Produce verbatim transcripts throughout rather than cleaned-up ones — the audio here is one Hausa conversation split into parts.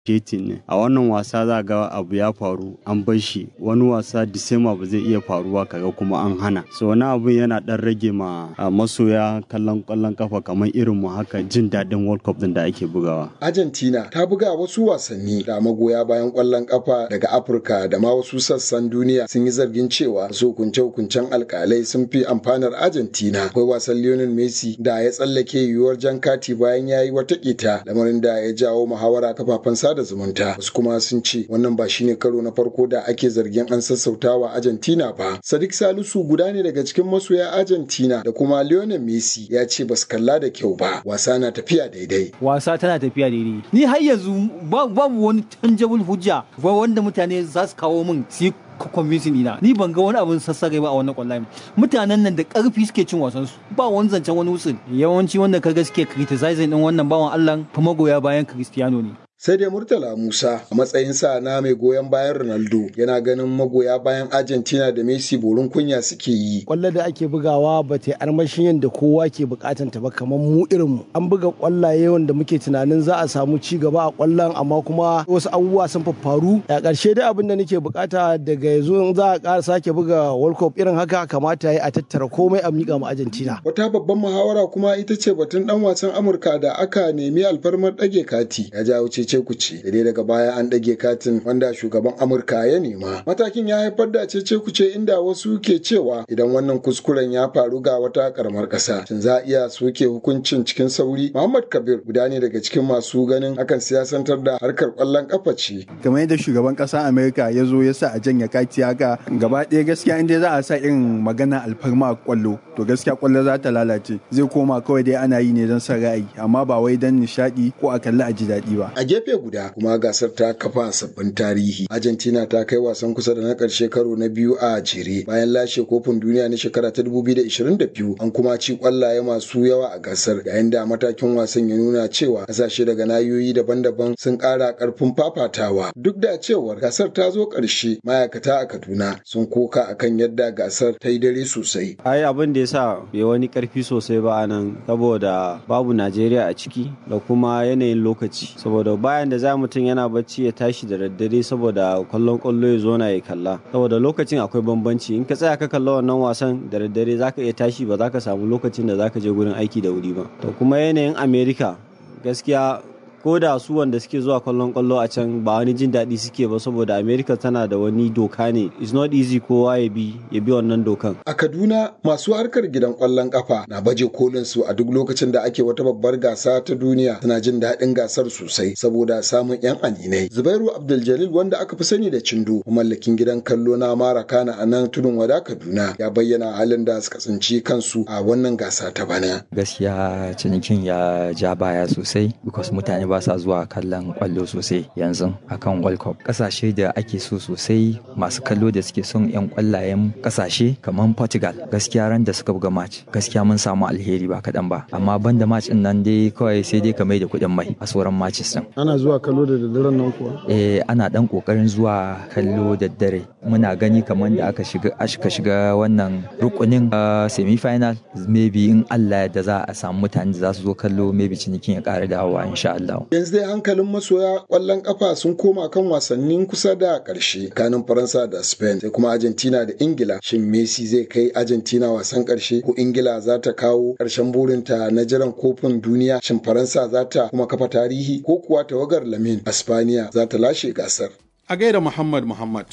Ketin ne a wannan wasa za ga abu ya faru an bar shi wani wasa disema ba zai iya faruwa kaga kuma an hana so wani abu yana dan rage ma masoya kallon kwallon kafa kamar irin mu haka jin daɗin World Cup din da ake bugawa. Argentina ta buga wasu wasanni da magoya bayan kwallon kafa daga Afirka da ma wasu sassan duniya sun yi zargin cewa su hukunce-hukuncen alkalai sun fi amfanar Argentina. Akwai wasan Lionel Messi da ya tsallake yiwuwar jan kati bayan ya yi wata ƙeta lamarin da ya jawo muhawara kafafen da zumunta. Wasu kuma sun ce wannan ba shine karo na farko da ake zargin an sassautawa Argentina ba. Sadiq Salisu guda ne daga cikin masoya Argentina da kuma Lionel Messi ya ce basu kalla da kyau ba. Wasa na tafiya daidai. Wasa tana tafiya daidai. Ni har yanzu babu wani tangible hujja wanda mutane za su kawo min su convincing ina ni ban ga wani abin sassare ba a wannan kwallaye mutanen nan da karfi suke cin wasan su ba wani zancen wani usul yawanci wanda kaga suke criticizing din wannan bawan Allah kuma goya bayan Cristiano ne. Sai dai Murtala Musa a matsayinsa na mai goyon bayan Ronaldo yana ganin magoya bayan Argentina da Messi borin kunya suke yi. Kwallo da ake bugawa ba ta armashin yadda kowa ke bukatan ta ba kamar mu irin mu. An buga kwallaye wanda muke tunanin za a samu ci gaba a kwallon amma kuma wasu abubuwa sun faffaru. A ƙarshe dai abin da nake bukata daga yanzu in za a ƙara sake buga World Cup irin haka kamata ya a tattara komai a miƙa mu Argentina. Wata babban muhawara kuma ita ce batun dan wasan Amurka da aka nemi alfarmar ɗage kati ya jawo ce cece kuce da dai daga baya an dage katin wanda shugaban Amurka ya nema. Matakin ya haifar da cece kuce inda wasu ke cewa idan wannan kuskuren ya faru ga wata karamar kasa shin za a iya soke hukuncin cikin sauri. Muhammad Kabir guda ne daga cikin masu ganin akan siyasantar da harkar kwallon kafa ce. Kamar yadda shugaban kasa Amurka ya zo ya sa a janya kati haka gaba ɗaya gaskiya inda za a sa irin magana alfarma a kwallo to gaskiya kwallo za ta lalace zai koma kawai dai ana yi ne don son ra'ayi amma ba wai don nishaɗi ko a kalli a ji daɗi ba. A gefe guda kuma gasar ta kafa sabbin tarihi. Argentina ta kai wasan kusa da na ƙarshe karo na biyu a jere bayan lashe kofin duniya na shekara ta dubu biyu da ishirin da biyu an kuma ci kwallaye masu yawa a gasar yayin da matakin wasan ya nuna cewa kasashe daga nahiyoyi daban-daban sun ƙara ƙarfin fafatawa. Duk da cewar gasar ta zo ƙarshe ma'aikata a Kaduna sun koka akan yadda gasar ta yi dare sosai. Ai abin da ya sa bai wani ƙarfi sosai ba a nan saboda babu Najeriya a ciki da kuma yanayin lokaci saboda bayan da za mutum yana bacci ya tashi da daddare saboda kwallon kwallo ya zo na ya kalla saboda lokacin akwai bambanci in ka tsaya ka kalla wannan wasan da daddare zaka iya tashi ba za ka samu lokacin da zaka je gurin aiki da wuri ba to kuma yanayin America gaskiya ko da su wanda suke zuwa kwallon kwallo a can ba wani jin daɗi suke ba saboda America tana da wani doka ne it's not easy kowa ya bi ya bi wannan dokan. A Kaduna masu harkar gidan kwallon kafa na baje kolin su a duk lokacin da ake wata babbar gasa ta duniya suna jin daɗin gasar sosai saboda samun yan aninai. Zubairu Abdul wanda aka fi sani da Cindo mallakin gidan kallo na Marakana a nan tudun wada Kaduna ya bayyana halin da suka tsinci kansu a wannan gasa ta bana. Gaskiya cinikin ya ja baya sosai because mutane ba sa zuwa kallon kwallo sosai yanzu akan World Cup. Kasashe da ake so sosai masu kallo da suke son yan kwallayen kasashe kamar Portugal gaskiya ran da suka buga match gaskiya mun samu alheri ba kaɗan ba amma banda match din nan dai kawai sai dai ka mai da kuɗin mai a sauran matches din. Ana zuwa kallo da daddaren nan kuwa? Eh ana dan kokarin zuwa kallo da dare muna gani kamar da aka shiga aka shiga wannan rukunin semi final maybe in Allah da za a samu mutane da za su zo kallo maybe cinikin ya ƙara dawowa insha Allah. Yanzu dai hankalin masoya kwallon kafa sun koma kan wasannin kusa da ƙarshe kanin Faransa da Spain sai kuma Argentina da Ingila. Shin Messi zai kai Argentina wasan ƙarshe ko Ingila za ta kawo ƙarshen burinta na jiran kofin duniya? Shin Faransa za ta kuma kafa tarihi ko kuwa tawagar Lamin Espaniya za ta lashe gasar? A gaida Muhammad Muhammad.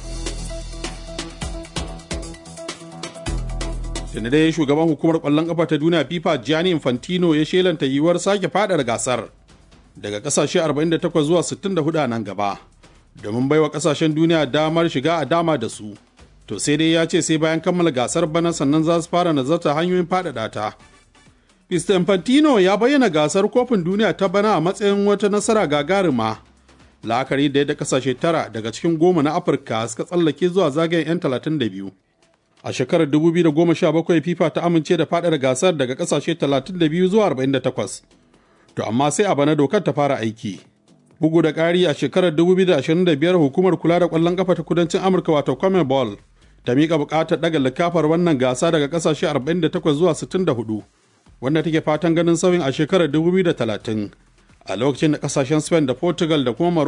Tunda dai shugaban hukumar ƙwallon ƙafa ta duniya FIFA Gianni Infantino ya shelanta yiwuwar sake faɗaɗa gasar daga kasashe arba'in da takwas zuwa sittin da hudu a nan gaba domin baiwa kasashen duniya damar shiga a dama da su to sai dai ya ce sai bayan kammala gasar bana sannan za su fara nazarta hanyoyin faɗaɗa ta. mister Infantino ya bayyana gasar kofin duniya ta bana a matsayin wata nasara gagarima la'akari da yadda kasashe tara daga cikin goma na Afirka suka tsallake zuwa zagayen 'yan talatin da biyu. A shekarar dubu biyu da goma sha bakwai FIFA ta amince da faɗaɗa gasar daga kasashe talatin da biyu zuwa arba'in da takwas. To amma sai a bana dokar ta fara aiki. Bugu da ƙari a shekarar dubu biyu da ashirin da biyar hukumar kula da ƙwallon ƙafa ta kudancin Amurka wato CONMEBOL ta miƙa buƙatar ɗaga likafar wannan gasa daga ƙasashe arba'in da takwas zuwa sittin da hudu wanda take fatan ganin sauyin a shekarar dubu biyu da talatin. a lokacin da kasashen Spain da Portugal da kuma